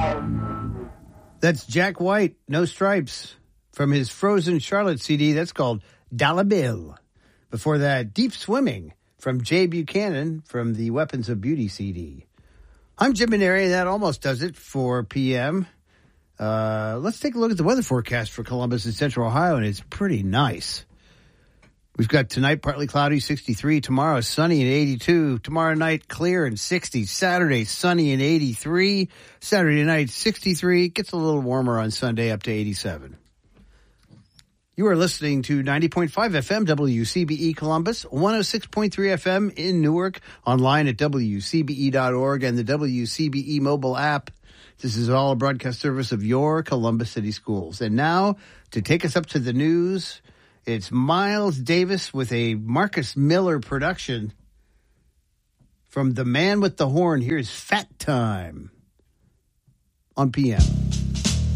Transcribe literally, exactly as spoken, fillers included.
That's Jack White, No Stripes, from his Frozen Charlotte C D. That's called Dollar Bill. Before that, Deep Swimming from Jay Buchanan from the Weapons of Beauty C D. I'm Jim Maneri. That almost does it for P M. Uh, let's take a look at the weather forecast for Columbus and Central Ohio, and it's pretty nice. We've got tonight partly cloudy, sixty-three. Tomorrow sunny and eighty-two. Tomorrow night clear and sixty. Saturday sunny and eighty-three. Saturday night sixty-three. Gets a little warmer on Sunday up to eighty-seven. You are listening to ninety point five F M W C B E Columbus, one oh six point three F M in Newark, online at W C B E dot org and the W C B E mobile app. This is all a broadcast service of your Columbus City Schools. And now, to take us up to the news, it's Miles Davis with a Marcus Miller production from The Man with the Horn. Here's Fat Time on P M.